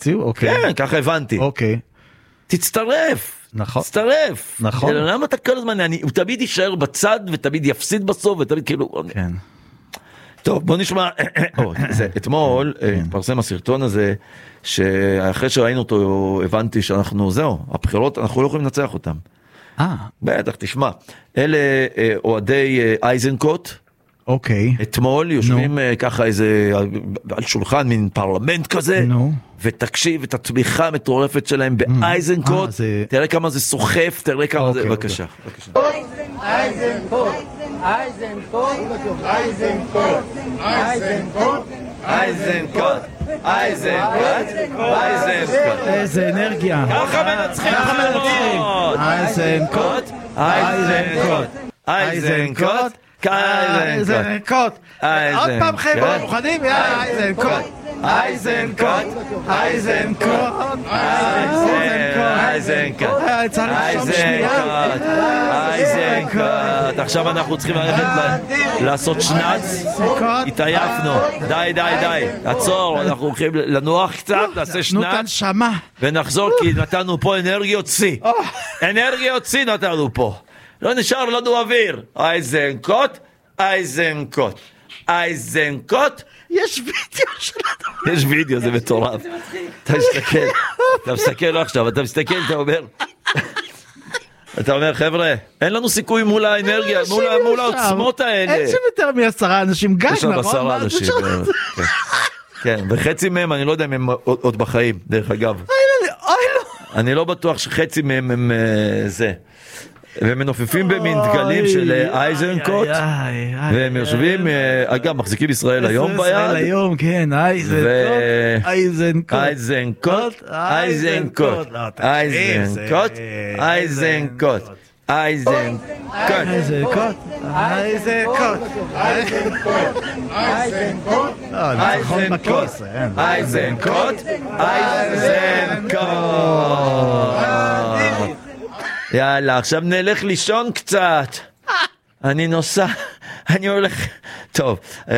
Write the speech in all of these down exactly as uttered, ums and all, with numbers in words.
הציעו? אוקיי. כן, ככה הבנתי. אוקיי. תצטרף. נכון. תצטרף. נכון. למה אתה כל הזמן, אני, הוא תמיד יישאר בצד ותמיד יפסיד בסוף ותמיד כאילו... כן. טוב, בוא נשמע, זה, אתמול פרסם הסרטון הזה, שאחרי שראינו אותו הבנתי שאנחנו, זהו, הבחירות, אנחנו לא יכולים לנצח אותם. אה. בטח, תשמע, אלה אוהדי אייזנקוט, אוקיי. אתמול יושבים ככה איזה, על שולחן, מין פרלמנט כזה, נו. ותקשיב את התמיכה המטורפת שלהם באייזנקוט, תראה כמה זה סוחף, תראה כמה זה, בבקשה. אייזנקוט, אייזנקוט, אייזנקוט, אייזנקוט, אייזנקוט, אייזנקוט, אייזנקוט. איזה אנרגיה. ככה מנצחים. ככה מנצחים. אייזנקוט, אייזנקוט, אייזנקוט, אייזנקוט. עוד פעם חבר'ה, מוכנים? אייזנקוט. אייזנקוט, אייזנקוט, אייזנקוט, אייזנקוט, אייזנקוט. עכשיו אנחנו צריכים ללכת לעשות שנץ, התעייפנו, די די די, עצור, אנחנו הולכים לנוח קצת, נעשה שנץ ונחזור כי נתנו פה אנרגיות צי, אנרגיות צי נתנו פה, לא נשאר לנו אוויר. אייזנקוט, אייזנקוט, אייזנקוט. יש וידאו שלנו. יש וידאו, זה מטורף. אתה מסתכל, אתה מסתכל עכשיו, אתה מסתכל, אתה אומר, אתה אומר, חבר'ה, אין לנו סיכוי מול האנרגיה, מול העוצמות האלה. אין שם יותר מעשרה אנשים, גג, נכון? יש שם עשרה אנשים. כן, וחצי מהם, אני לא יודע אם הם עוד בחיים, דרך אגב. אני לא בטוח שחצי מהם הם זה. והם מנופפים במין דגלים של אייזנקוט, והם יושבים, אגב, מחזיקים ישראל היום ביד. ישראל היום, כן, אייזנקוט, אייזנקוט, אייזנקוט, אייזנקוט, אייזנקוט, אייזנקוט, אייזנקוט, אייזנקוט, אייזנקוט, אייזנקוט, אייזנקוט, אייזנקוט. יאללה, עכשיו נלך לישון קצת. אני נוסע, אני הולך... טוב,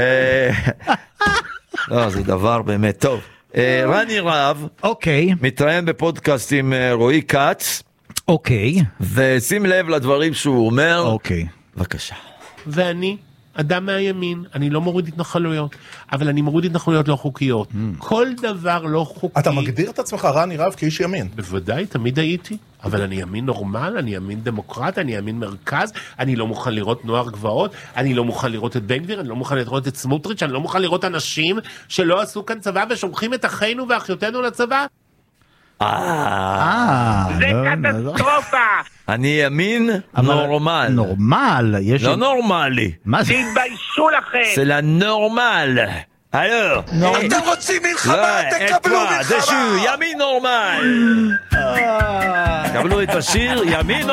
לא, זה דבר באמת טוב. רני רב, אוקיי, מתראיין בפודקאסט עם רועי קץ, אוקיי, ושים לב לדברים שהוא אומר. אוקיי. בבקשה. ואני אדם מהימין, אני לא מוריד התנחלויות, אבל אני מוריד התנחלויות לא חוקיות. כל דבר לא חוקי. אתה מגדיר את עצמך רני רב כאיש ימין? בוודאי, תמיד הייתי. אבל אני ימין נורמל, אני ימין דמוקרט, אני ימין מרכז, אני לא מוכן לראות נוער גבעות, אני לא מוכן לראות את בן גביר, אני לא מוכן לראות את סמוטריץ', אני לא מוכן לראות אנשים שלא עשו כאן צבא ושולחים את אחינו ואחיותינו לצבא. אה, זה קטסטרופה. אני ימין נורמל. נורמל, לא נורמלי. מה זה? תתביישו לכם. זה לנורמל. הלו. אתם רוצים מלחמה, תקבלו מלחמה. זה שיר, ימין נורמל. קבלו את השיר, ימין